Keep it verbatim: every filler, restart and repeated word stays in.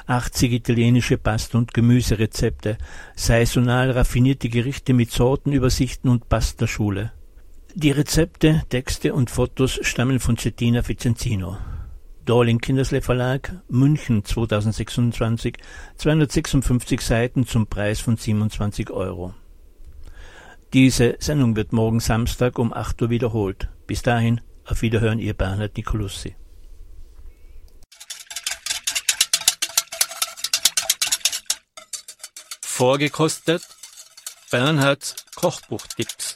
achtzig italienische Pasta- und Gemüserezepte, saisonal raffinierte Gerichte mit Sortenübersichten und Pastaschule. Die Rezepte, Texte und Fotos stammen von Cettina Vicenzino. Dorling Kindersle Verlag, München zweitausendsechsundzwanzig, zweihundertsechsundfünfzig Seiten zum Preis von siebenundzwanzig Euro. Diese Sendung wird morgen Samstag um acht Uhr wiederholt. Bis dahin, auf Wiederhören, Ihr Bernhard Nicolussi. Vorgekostet Bernhards Kochbuchtipps.